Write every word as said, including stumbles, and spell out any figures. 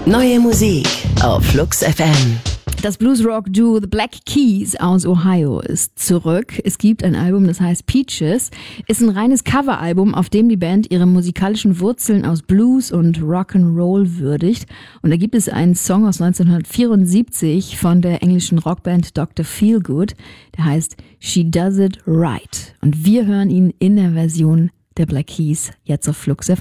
Neue Musik auf Flux F M. Das Bluesrock-Duo The Black Keys aus Ohio ist zurück. Es gibt ein Album, das heißt Peaches. Ist ein reines Coveralbum, auf dem die Band ihre musikalischen Wurzeln aus Blues und Rock'n'Roll würdigt. Und da gibt es einen Song aus neunzehnhundertvierundsiebzig von der englischen Rockband Doktor Feelgood. Der heißt She Does It Right. Und wir hören ihn in der Version der Black Keys jetzt auf Flux F M.